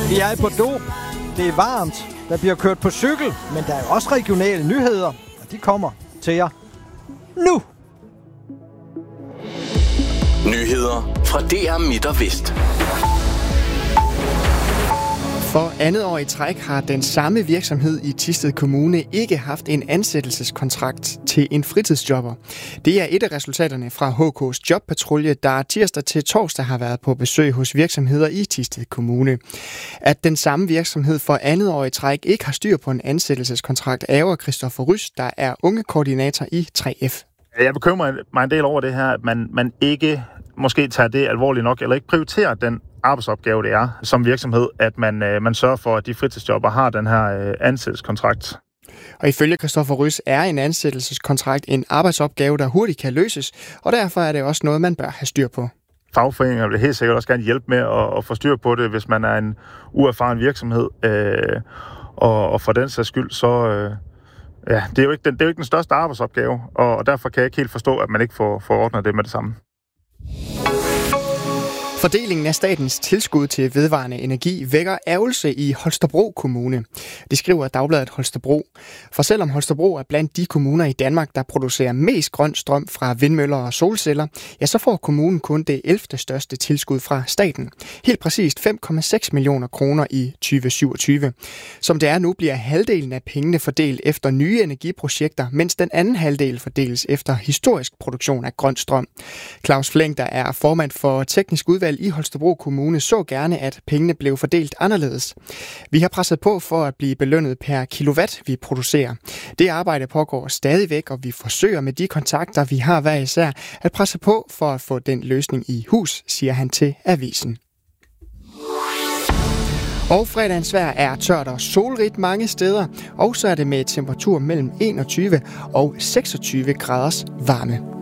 Vi er i Bordeaux. Det er varmt. Der bliver kørt på cykel, men der er også regionale nyheder, og de kommer til jer nu. Nyheder fra DR Midt og Vest. For andet år i træk har den samme virksomhed i Thisted Kommune ikke haft en ansættelseskontrakt til en fritidsjobber. Det er et af resultaterne fra HK's jobpatrulje, der tirsdag til torsdag har været på besøg hos virksomheder i Thisted Kommune. At den samme virksomhed for andet år i træk ikke har styr på en ansættelseskontrakt, ærger Christoffer Rys, der er unge koordinator i 3F. Jeg bekymrer mig en del over det her, at man ikke måske tager det alvorligt nok, eller ikke prioriterer den arbejdsopgave, det er som virksomhed, at man sørger for, at de fritidsjobber har den her ansættelseskontrakt. Og ifølge Christoffer Rys er en ansættelseskontrakt en arbejdsopgave, der hurtigt kan løses, og derfor er det også noget, man bør have styr på. Fagforeninger vil helt sikkert også gerne hjælpe med at få styr på det, hvis man er en uerfaren virksomhed. Og for den sags skyld, så det er jo ikke den største arbejdsopgave, og derfor kan jeg ikke helt forstå, at man ikke får ordnet det med det samme. Fordelingen af statens tilskud til vedvarende energi vækker ærgelse i Holstebro Kommune. Det skriver Dagbladet Holstebro. For selvom Holstebro er blandt de kommuner i Danmark, der producerer mest grøn strøm fra vindmøller og solceller, ja, så får kommunen kun det 11. største tilskud fra staten. Helt præcist 5,6 millioner kroner i 2027. Som det er nu, bliver halvdelen af pengene fordelt efter nye energiprojekter, mens den anden halvdel fordeles efter historisk produktion af grøn strøm. Claus Fleng, der er formand for teknisk udvalg i Holstebro Kommune, så gerne, at pengene blev fordelt anderledes. Vi har presset på for at blive belønnet per kilowatt, vi producerer. Det arbejde pågår stadigvæk, og vi forsøger med de kontakter, vi har hver især, at presse på for at få den løsning i hus, siger han til avisen. Og fredagens vejr er tørt og solrigt mange steder, og så er det med temperatur mellem 21 og 26 graders varme.